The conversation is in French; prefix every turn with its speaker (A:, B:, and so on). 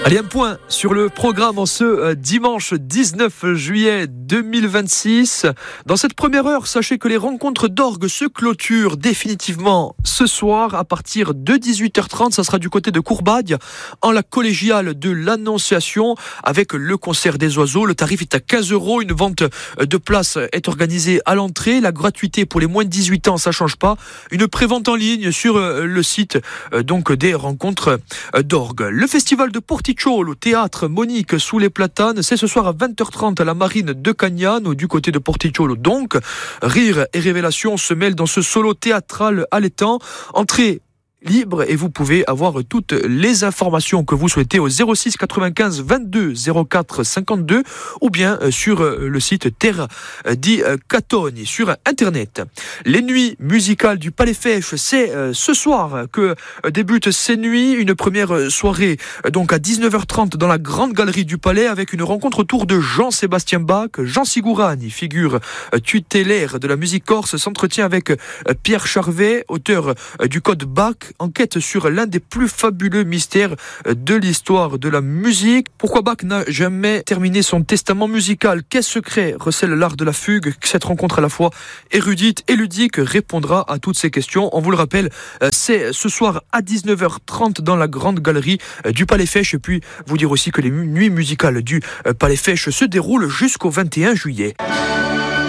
A: Allez, un point sur le programme en ce dimanche 19 juillet 2026. Dans cette première heure, sachez que les rencontres d'orgue se clôturent définitivement ce soir à partir de 18h30. Ça sera du côté de Courbagne, en la collégiale de l'Annonciation, avec le concert des oiseaux. Le tarif est à 15 €. Une vente de places est organisée à l'entrée. La gratuité pour les moins de 18 ans, ça change pas. Une prévente en ligne sur le site donc des rencontres d'orgue. Le festival de Porticciolo au théâtre Monique sous les platanes, c'est ce soir à 20h30 à la marine de Cagnano, du côté de Porticciolo. Donc, rire et révélation se mêlent dans ce solo théâtral allaitant. Entrée libre et vous pouvez avoir toutes les informations que vous souhaitez au 06 95 22 04 52 ou bien sur le site Terra di Catoni sur internet. Les nuits musicales du Palais Fèche, c'est ce soir que débutent ces nuits, une première soirée donc à 19h30 dans la grande galerie du Palais avec une rencontre autour de Jean-Sébastien Bach. Jean Sigurani, figure tutélaire de la musique corse, s'entretient avec Pierre Charvet, auteur du Code Bach, enquête sur l'un des plus fabuleux mystères de l'histoire de la musique. Pourquoi Bach n'a jamais terminé son testament musical? Quel secret recèle l'art de la fugue? Cette rencontre à la fois érudite et ludique répondra à toutes ces questions. On vous le rappelle, c'est ce soir à 19h30 dans la grande galerie du Palais Fèche. Et puis, vous dire aussi que les nuits musicales du Palais Fèche se déroulent jusqu'au 21 juillet.